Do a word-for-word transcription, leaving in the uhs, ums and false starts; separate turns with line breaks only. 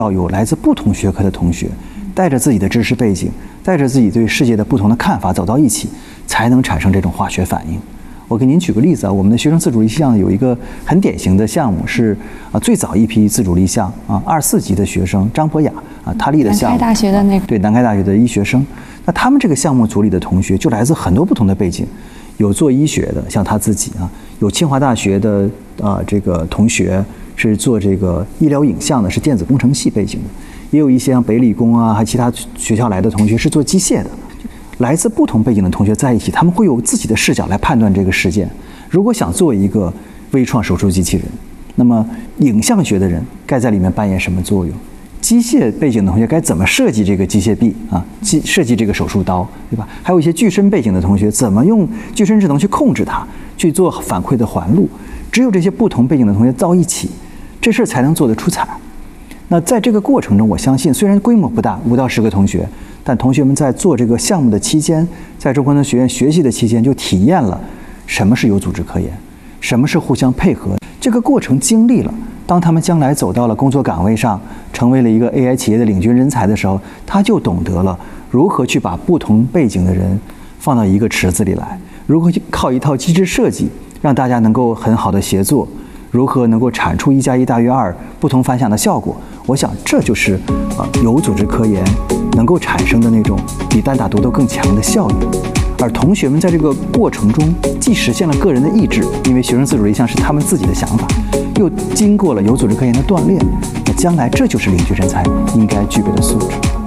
要有来自不同学科的同学，带着自己的知识背景，带着自己对世界的不同的看法走到一起，才能产生这种化学反应。我给您举个例子啊，我们的学生自主立项有一个很典型的项目是啊，最早一批自主立项啊，二四级的学生张博雅啊，他立的项目，
南开大学的那个，
对，南开大学的医学生。那他们这个项目组里的同学就来自很多不同的背景，有做医学的，像他自己啊，有清华大学的啊这个同学是做这个医疗影像的，是电子工程系背景的，也有一些像北理工啊，还其他学校来的同学是做机械的。来自不同背景的同学在一起，他们会有自己的视角来判断这个事件。如果想做一个微创手术机器人，那么影像学的人该在里面扮演什么作用？机械背景的同学该怎么设计这个机械臂啊？机设计这个手术刀，对吧？还有一些具身背景的同学，怎么用具身智能去控制它，去做反馈的环路？只有这些不同背景的同学到一起，这事儿才能做得出彩。那在这个过程中，我相信虽然规模不大，五到十个同学，但同学们在做这个项目的期间，在中关村学院学习的期间，就体验了什么是有组织科研，什么是互相配合。这个过程经历了，当他们将来走到了工作岗位上，成为了一个 A I 企业的领军人才的时候，他就懂得了如何去把不同背景的人放到一个池子里来，如何去靠一套机制设计，让大家能够很好的协作，如何能够产出一加一大于二不同凡响的效果。我想这就是啊有组织科研能够产生的那种比单打独斗更强的效应。而同学们在这个过程中，既实现了个人的意志，因为学生自主立项是他们自己的想法，又经过了有组织科研的锻炼，那将来这就是领军人才应该具备的素质。